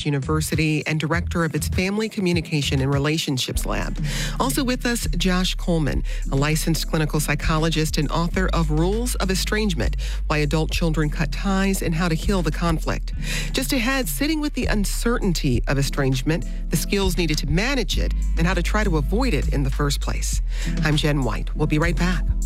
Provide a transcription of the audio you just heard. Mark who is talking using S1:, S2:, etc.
S1: University and director of its Family Communication and Relationships Lab. Also with us, Josh Coleman, a licensed clinical psychologist and author of Rules of Estrangement, Why Adult Children Cut Ties and How to Heal the Conflict. Just ahead, sitting with the uncertainty of estrangement, the skills needed to manage it, and how to try to avoid it in the first place. I'm Jen White. We'll be right back.